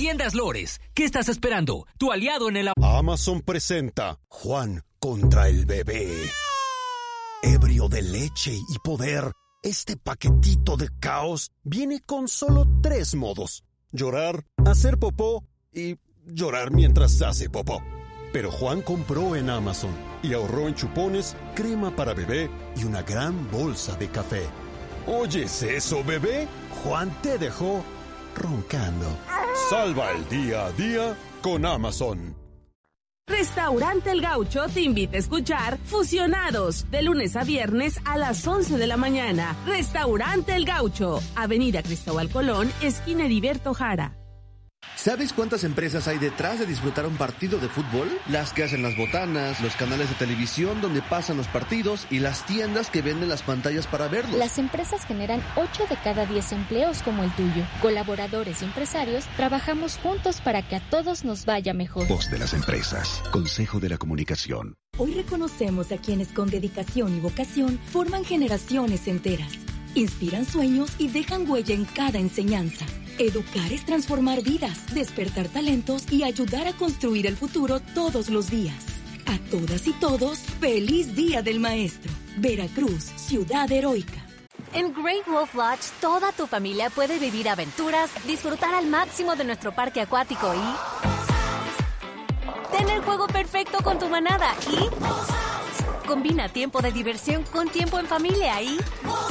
Tiendas Lores. ¿Qué estás esperando? Tu aliado en el... Amazon presenta Juan contra el bebé. Ebrio de leche y poder, este paquetito de caos viene con solo 3 modos: llorar, hacer popó y llorar mientras hace popó. Pero Juan compró en Amazon y ahorró en chupones, crema para bebé y una gran bolsa de café. ¿Oyes eso, bebé? Juan te dejó roncando. Salva el día a día con Amazon. Restaurante El Gaucho te invita a escuchar Fusionados, de lunes a viernes a las 11 de la mañana. Restaurante El Gaucho, Avenida Cristóbal Colón, esquina Heriberto Jara. ¿Sabes cuántas empresas hay detrás de disfrutar un partido de fútbol? Las que hacen las botanas, los canales de televisión donde pasan los partidos y las tiendas que venden las pantallas para verlos. Las empresas generan 8 de cada 10 empleos como el tuyo. Colaboradores y empresarios trabajamos juntos para que a todos nos vaya mejor. Voz de las empresas. Consejo de la Comunicación. Hoy reconocemos a quienes con dedicación y vocación forman generaciones enteras. Inspiran sueños y dejan huella en cada enseñanza. Educar es transformar vidas, despertar talentos y ayudar a construir el futuro todos los días. A todas y todos, ¡feliz Día del Maestro! Veracruz, ciudad heroica. En Great Wolf Lodge, toda tu familia puede vivir aventuras, disfrutar al máximo de nuestro parque acuático y... tener el juego perfecto con tu manada y... combina tiempo de diversión con tiempo en familia y...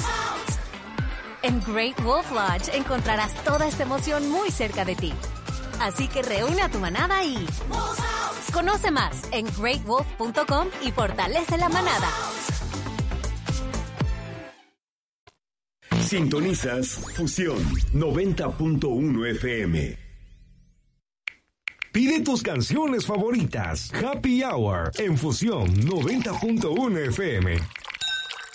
En Great Wolf Lodge encontrarás toda esta emoción muy cerca de ti. Así que reúne a tu manada y... conoce más en greatwolf.com y fortalece la manada. Sintonizas Fusión 90.1 FM. Pide tus canciones favoritas. Happy Hour en Fusión 90.1 FM.